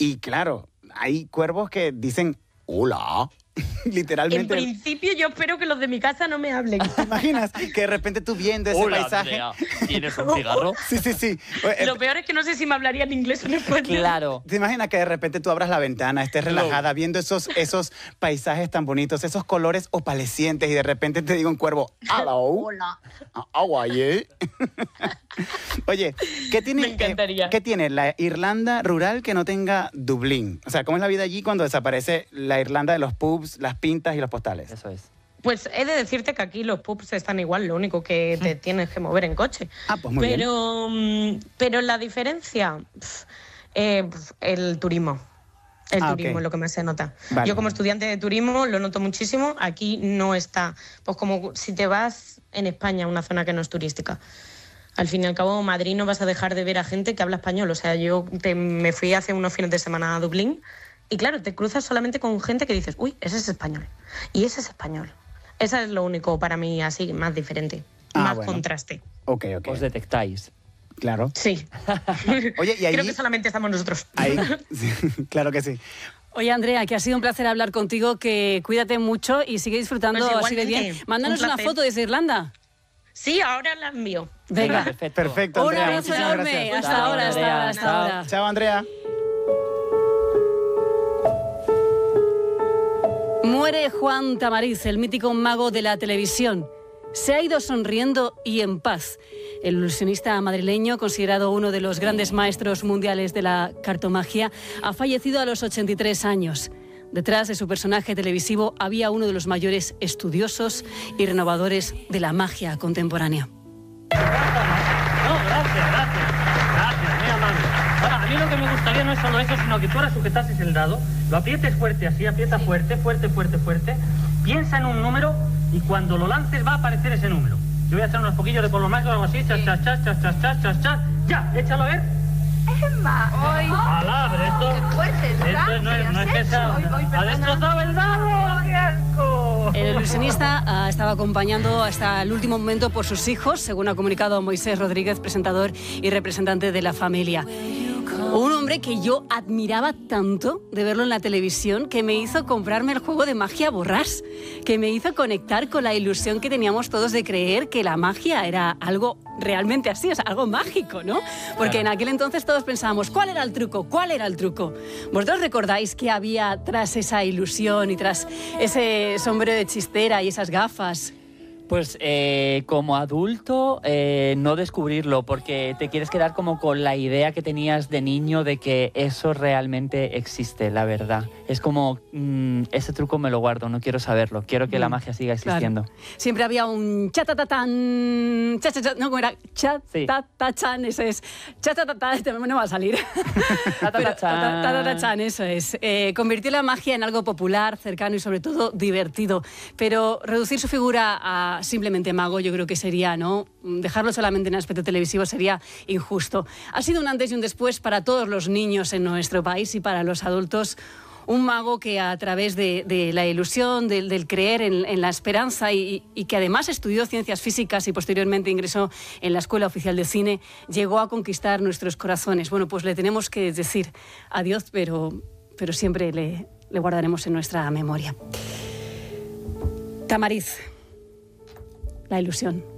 Y claro, hay cuervos que dicen hola. Literalmente. En principio yo espero que los de mi casa no me hablen. ¿Te imaginas que de repente tú viendo ese paisaje? Andrea, ¿tienes un cigarro? Sí. Lo peor es que no sé si me hablarían inglés o en español. Claro. ¿Te imaginas que de repente tú abras la ventana, estés relajada, viendo esos paisajes tan bonitos, esos colores opalescientes y de repente te diga un cuervo, hello, Hola. how are you? Oye, ¿qué tiene, Me encantaría. ¿qué tiene la Irlanda rural que no tenga Dublín? O sea, ¿cómo es la vida allí cuando desaparece la Irlanda de los pubs, las pintas y los postales? Eso es. Pues he de decirte que aquí los pubs están igual, lo único que te tienes que mover en coche. Ah, pues muy bien. Pero la diferencia, el turismo. El turismo ok. es lo que más se nota. Vale. Yo como estudiante de turismo lo noto muchísimo. Aquí no está, pues como si te vas en España a una zona que no es turística. Al fin y al cabo, Madrid no vas a dejar de ver a gente que habla español. O sea, me fui hace unos fines de semana a Dublín y claro, te cruzas solamente con gente que dices, uy, ese es español. Y ese es español. Eso es lo único para mí así, más diferente. Más bueno. contraste. Ok. Os detectáis. Claro. Sí. Oye, y allí... Creo que solamente estamos nosotros. Ahí, sí, claro que sí. Oye, Andrea, que ha sido un placer hablar contigo, que cuídate mucho y sigue disfrutando Pues así de bien. igualmente, Mándanos un una placer. foto desde Irlanda. Sí, ahora la envío. Venga. Perfecto, Un Andrea. abrazo Muchísimas enorme. gracias. Hasta Chao, ahora, Andrea. hasta Chao. ahora. Chao, Andrea. Muere Juan Tamariz, el mítico mago de la televisión. Se ha ido sonriendo y en paz. El ilusionista madrileño, considerado uno de los grandes maestros mundiales de la cartomagia, ha fallecido a los 83 años. Detrás de su personaje televisivo había uno de los mayores estudiosos y renovadores de la magia contemporánea. No, gracias, muy amable. Ahora, a mí lo que me gustaría no es solo eso, sino que tú ahora sujetases el dado, lo aprietes fuerte así, aprieta fuerte, piensa en un número y cuando lo lances va a aparecer ese número. Yo voy a echar unos poquillos de polvo mágico o algo así, chas, ya, échalo a ver. Emma, hoy. Palabra, esto. Qué fuerte, Esto no es que sea. ¡Ha destrozado el dado! ¡Qué asco! El ilusionista estaba acompañando hasta el último momento por sus hijos, según ha comunicado Moisés Rodríguez, presentador y representante de la familia. Un hombre que yo admiraba tanto de verlo en la televisión, que me hizo comprarme el juego de magia Borrás, que me hizo conectar con la ilusión que teníamos todos de creer que la magia era algo realmente así, o sea, algo mágico, ¿no? Porque en aquel entonces todos pensábamos, ¿cuál era el truco? ¿Vosotros recordáis qué había tras esa ilusión y tras ese sombrero de chistera y esas gafas? Pues como adulto no descubrirlo, porque te quieres quedar como con la idea que tenías de niño de que eso realmente existe, la verdad. Es como, ese truco me lo guardo, no quiero saberlo, quiero que la magia siga existiendo. Claro. Siempre había un cha-ta-ta-tan, cha-cha-cha, no, ¿cómo era? Cha-ta-ta-chan, eso es. Cha-ta-ta-ta, no me va a salir. Ta-ta-ta-chan, eso es. Convirtió la magia en algo popular, cercano y sobre todo divertido. Pero reducir su figura a simplemente mago, yo creo que sería, ¿no? Dejarlo solamente en aspecto televisivo sería injusto. Ha sido un antes y un después para todos los niños en nuestro país y para los adultos. Un mago que a través de la ilusión, del creer en la esperanza y que además estudió ciencias físicas y posteriormente ingresó en la Escuela Oficial de Cine, llegó a conquistar nuestros corazones. Bueno, pues le tenemos que decir adiós, pero siempre le guardaremos en nuestra memoria. Tamariz. La ilusión.